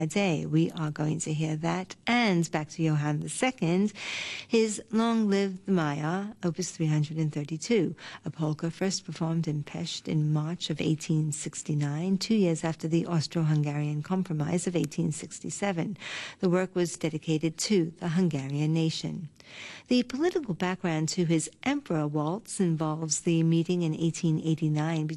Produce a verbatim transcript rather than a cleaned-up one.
a day. We are going to hear that. And back to Johann the Second, his Long Live the Maya, Opus three hundred thirty-two, a polka first performed in Pest in March of eighteen sixty-nine, two years after the Austro-Hungarian Compromise of eighteen sixty-seven. The work was dedicated to the Hungarian nation. The political background to his Emperor Waltz involves the meeting in eighteen eighty-nine between